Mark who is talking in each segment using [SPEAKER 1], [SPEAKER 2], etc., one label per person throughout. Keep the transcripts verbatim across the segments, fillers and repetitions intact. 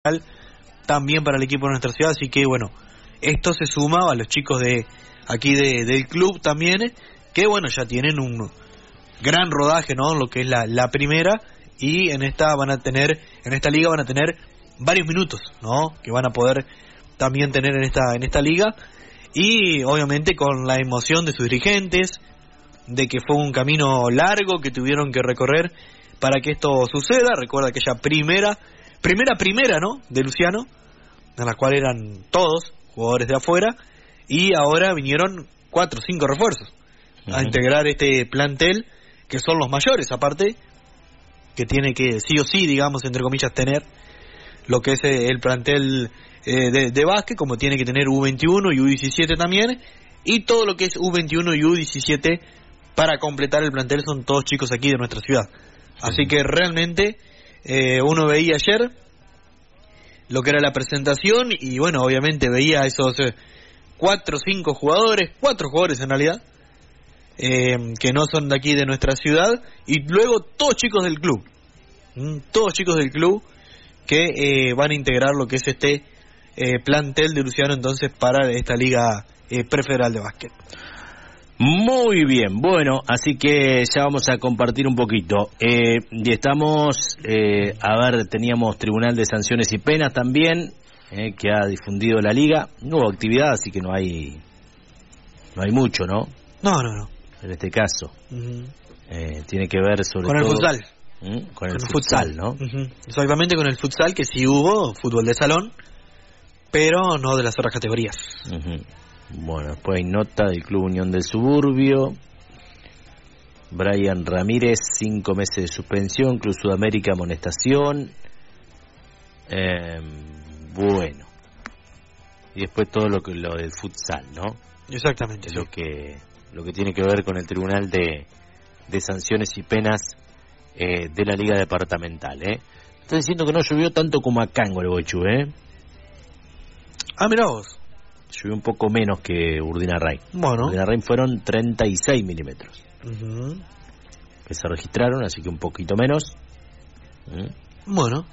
[SPEAKER 1] también para el equipo de nuestra ciudad, así que bueno, esto se suma a los chicos de aquí de, del club también, que bueno, ya tienen un gran rodaje, ¿no? Lo que es la, la primera, y en esta van a tener, en esta liga van a tener varios minutos, ¿no? Que van a poder también tener en esta, en esta liga, y obviamente con la emoción de sus dirigentes, de que fue un camino largo que tuvieron que recorrer para que esto suceda. Recuerda aquella primera, primera primera, ¿no? De Luciano, en la cual eran todos jugadores de afuera, y ahora vinieron cuatro o cinco refuerzos uh-huh. a integrar este plantel, que son los mayores, aparte, que tiene que sí o sí, digamos, entre comillas, tener lo que es el plantel eh, de, de básquet, como tiene que tener U veintiuno y U diecisiete también, y todo lo que es U veintiuno y U diecisiete para completar el plantel son todos chicos aquí de nuestra ciudad. Así uh-huh. que realmente eh, uno veía ayer lo que era la presentación, y bueno, obviamente veía a esos eh, cuatro o cinco jugadores, cuatro jugadores en realidad, eh, que no son de aquí de nuestra ciudad, y luego todos chicos del club, ¿Mm? todos chicos del club que eh, van a integrar lo que es este eh, plantel de Luciano entonces para esta liga eh, prefederal de básquet.
[SPEAKER 2] Muy bien, bueno, así que ya vamos a compartir un poquito. Eh, y estamos, eh, a ver, teníamos Tribunal de Sanciones y Penas también, eh, que ha difundido la liga. No hubo actividad, así que no hay no hay mucho, ¿no?
[SPEAKER 1] No, no, no.
[SPEAKER 2] En este caso.
[SPEAKER 1] Uh-huh.
[SPEAKER 2] Eh, tiene que ver sobre
[SPEAKER 1] con
[SPEAKER 2] todo...
[SPEAKER 1] el futsal.
[SPEAKER 2] ¿Mm? Con,
[SPEAKER 1] con
[SPEAKER 2] el,
[SPEAKER 1] el
[SPEAKER 2] futsal,
[SPEAKER 1] futsal,
[SPEAKER 2] ¿no?
[SPEAKER 1] Uh-huh. Exactamente, con el futsal, que sí hubo fútbol de salón, pero no de las otras categorías.
[SPEAKER 2] Uh-huh. Bueno, después hay nota del Club Unión del Suburbio. Brian Ramírez, cinco meses de suspensión. Club Sudamérica, amonestación. Eh, bueno. Y después todo lo que lo del futsal, ¿no?
[SPEAKER 1] Exactamente.
[SPEAKER 2] Lo
[SPEAKER 1] sí.
[SPEAKER 2] que lo que tiene que ver con el Tribunal de, de Sanciones y Penas eh, de la Liga Departamental, ¿eh? Estoy diciendo que no llovió tanto como acá en Gualeguaychú, ¿eh?
[SPEAKER 1] Ah, mirá vos.
[SPEAKER 2] Llovió un poco menos que Urdinarrain.
[SPEAKER 1] Bueno.
[SPEAKER 2] Urdinarrain fueron treinta y seis milímetros
[SPEAKER 1] Uh-huh.
[SPEAKER 2] que se registraron, así que un poquito menos. ¿Mm?
[SPEAKER 1] Bueno.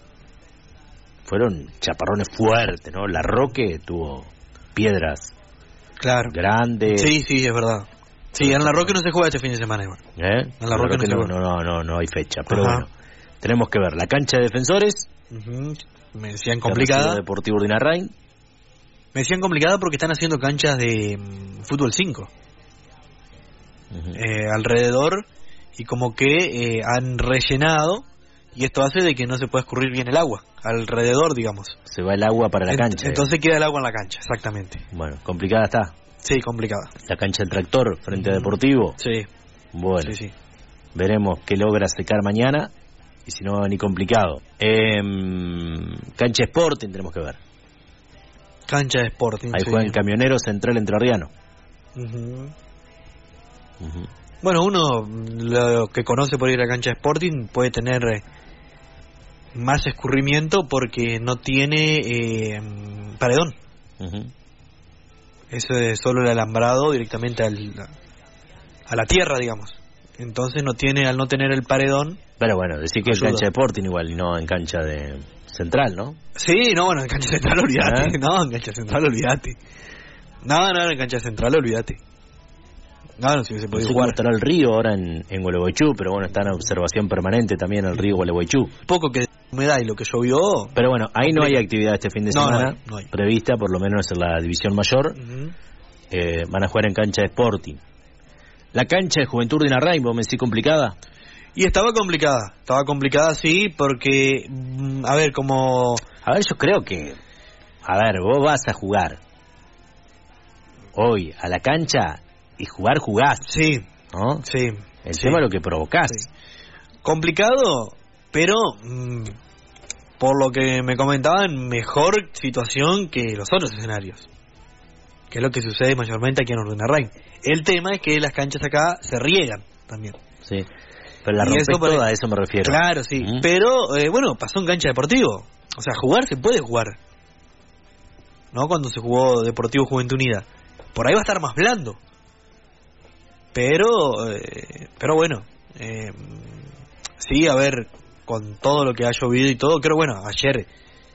[SPEAKER 2] Fueron chaparrones fuertes, ¿no? La Roque tuvo piedras
[SPEAKER 1] claro.
[SPEAKER 2] grandes.
[SPEAKER 1] Sí, sí, es verdad. Sí, en La Roque no se juega este fin de semana igual.
[SPEAKER 2] ¿Eh?
[SPEAKER 1] En La Roque,
[SPEAKER 2] Roque
[SPEAKER 1] no,
[SPEAKER 2] no, no, no, no hay fecha. Pero
[SPEAKER 1] Ajá.
[SPEAKER 2] bueno, tenemos que ver la cancha de Defensores.
[SPEAKER 1] Uh-huh. Me decían complicada.
[SPEAKER 2] Deportivo Urdinarrain.
[SPEAKER 1] Me decían complicada porque están haciendo canchas de um, fútbol cinco uh-huh. eh, alrededor, y como que eh, han rellenado, y esto hace de que no se pueda escurrir bien el agua alrededor, digamos.
[SPEAKER 2] Se va el agua para la
[SPEAKER 1] Ent-
[SPEAKER 2] cancha.
[SPEAKER 1] Entonces eh. queda el agua en la cancha, exactamente.
[SPEAKER 2] Bueno, complicada está.
[SPEAKER 1] Sí, complicada.
[SPEAKER 2] La cancha del Tractor frente uh-huh. a Deportivo.
[SPEAKER 1] Sí.
[SPEAKER 2] Bueno,
[SPEAKER 1] sí, sí.
[SPEAKER 2] Veremos qué logra secar mañana, y si no, ni complicado. Eh, cancha Sporting tenemos que ver.
[SPEAKER 1] Cancha de Sporting.
[SPEAKER 2] Ahí
[SPEAKER 1] sí.
[SPEAKER 2] juega el Camionero Central Entrerriano.
[SPEAKER 1] Uh-huh.
[SPEAKER 2] Uh-huh.
[SPEAKER 1] Bueno, uno lo que conoce por ir a cancha de Sporting puede tener eh, más escurrimiento porque no tiene eh, paredón.
[SPEAKER 2] Uh-huh.
[SPEAKER 1] Eso es solo el alambrado directamente al, a la tierra, digamos. Entonces no tiene, al no tener el paredón.
[SPEAKER 2] Pero bueno, decir que es cancha de Sporting igual y no en cancha de Central, ¿no?
[SPEAKER 1] Sí, no, bueno, en cancha central olvídate.
[SPEAKER 2] ¿Eh?
[SPEAKER 1] No, en cancha central olvídate. No, no, en cancha central olvídate. No, no, si se puede
[SPEAKER 2] no sé
[SPEAKER 1] jugar.
[SPEAKER 2] Cómo estará el río ahora en, en Gualeguaychú, pero bueno, está en observación permanente también el río Gualeguaychú.
[SPEAKER 1] Poco que humedad y lo que llovió.
[SPEAKER 2] Pero bueno, ahí no hay actividad este fin de
[SPEAKER 1] no,
[SPEAKER 2] semana
[SPEAKER 1] no hay, no hay.
[SPEAKER 2] prevista, por lo menos en la división mayor. Uh-huh. Eh, van a jugar en cancha de Sporting. La cancha de Juventud de Narrain, ¿vos me decís complicada?
[SPEAKER 1] Y estaba complicada, estaba complicada sí, porque, a ver, como...
[SPEAKER 2] A ver, yo creo que, a ver, vos vas a jugar hoy a la cancha y jugar jugás.
[SPEAKER 1] Sí,
[SPEAKER 2] ¿no?
[SPEAKER 1] sí.
[SPEAKER 2] El
[SPEAKER 1] sí.
[SPEAKER 2] tema es lo que provocás.
[SPEAKER 1] Sí. Complicado, pero mmm, por lo que me comentaban, mejor situación que los otros escenarios, que es lo que sucede mayormente aquí en Urdinarrain. El tema es que las canchas acá se riegan también.
[SPEAKER 2] Sí. Pero la rompes
[SPEAKER 1] eso
[SPEAKER 2] toda, a eso me refiero.
[SPEAKER 1] Claro, sí.
[SPEAKER 2] ¿Mm?
[SPEAKER 1] Pero, eh, bueno, pasó en cancha deportivo. O sea, jugar se puede jugar. ¿No? Cuando se jugó Deportivo Juventud Unida. Por ahí va a estar más blando. Pero, eh, pero bueno. Eh, sí, a ver, con todo lo que ha llovido y todo, creo, bueno, ayer